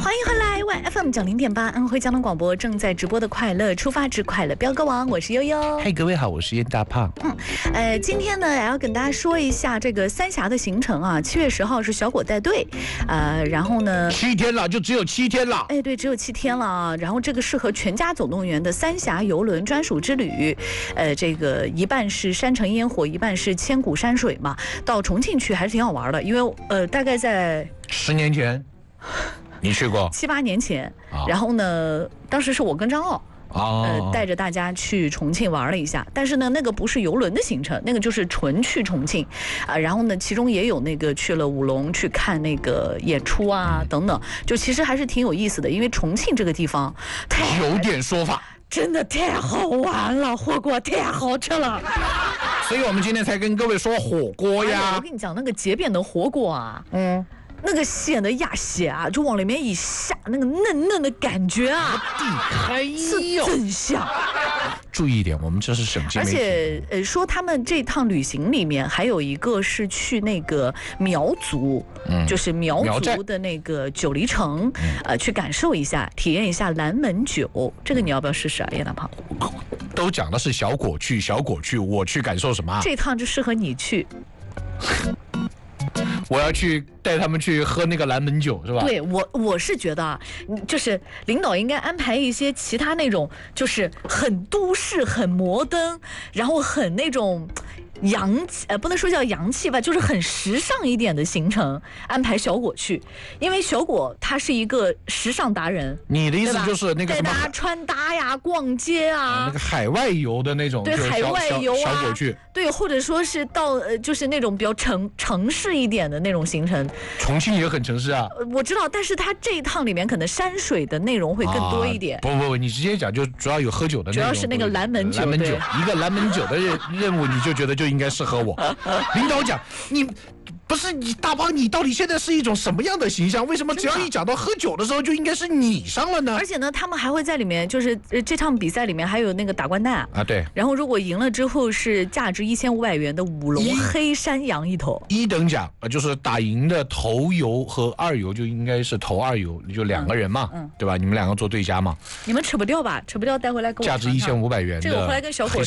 欢迎回来 ，FM 90.8安徽交通广播正在直播的快乐出发之快乐飙歌王，我是悠悠。 嗨，各位好，我是燕大胖。 今天呢也要跟大家说一下这个三峡的行程啊。7月10号是小果带队，然后呢 7天了，就只有7天了。 哎，对，只有7天了啊。然后这个适合全家总动员的三峡邮轮专属之旅，这个一半是山城烟火，一半是千古山水嘛。到重庆去还是挺好玩的，因为大概在 10年前。你去过 7、8年前，然后呢，当时是我跟张傲，带着大家去重庆玩了一下，但是呢，那个不是邮轮的行程，那个就是纯去重庆，然后呢，其中也有那个去了武隆去看那个演出啊等等，就其实还是挺有意思的，因为重庆这个地方有点说法， 真的太好玩了，火锅太好吃了， 所以我们今天才跟各位说火锅呀。 我跟你讲，那个街边的火锅啊，那个鲜的鸭血啊，就往里面一下，那个嫩嫩的感觉啊，是真香。 注意一点，我们这是省级媒体。 而且说他们这趟旅行里面还有一个是去那个苗族，就是苗族的那个九黎城，去感受一下，体验一下蓝门酒。这个你要不要试试啊，叶大胖？ 都讲的是小果去，我去感受什么？ 这趟就适合你去。 我要去带他们去喝那个蓝门酒，是吧？ 对，我是觉得啊，就是领导应该安排一些其他那种，就是很都市、很摩登，然后很那种洋气，不能说叫洋气吧，就是很时尚一点的行程，安排小果去，因为小果他是一个时尚达人。 你的意思就是那个什么？ 带大家穿搭呀、逛街啊， 那个海外游的那种， 对，海外游啊， 小果去， 对，或者说是到就是那种比较城市一点的那种行程。 重庆也很城市啊， 我知道，但是他这一趟里面可能山水的内容会更多一点。 不，你直接讲，就主要有喝酒的内容， 主要是那个蓝门酒， 一个蓝门酒的任务，你就觉得就应该适合我。领导讲你。不是你大胖，你到底现在是一种什么样的形象？为什么只要一讲到喝酒的时候，就应该是你上了呢？ 而且呢，他们还会在里面，就是这场比赛里面还有那个打官蛋啊，对。 然后如果赢了之后，是价值1500元的武隆黑山羊一头。 1等奖就是打赢的头游和2游就应该是头2游，就2个人嘛，对吧？你们2个做对家嘛。 你们吃不掉吧？吃不掉带回来给我。 价值1500元的。 这个我回来跟小伙